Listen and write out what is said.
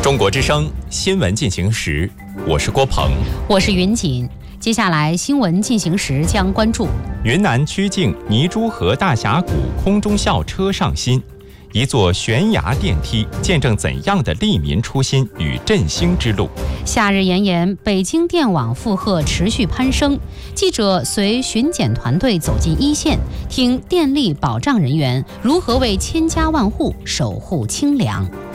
中国之声新闻进行时，我是郭鹏， 我是云锦。接下来新闻进行时将关注云南曲靖泥珠河大峡谷空中校车上新，一座悬崖电梯见证怎样的利民初心与振兴之路。 夏日炎炎，北京电网负荷持续攀升，记者随巡检团队走进一线，听电力保障人员如何为千家万户守护清凉。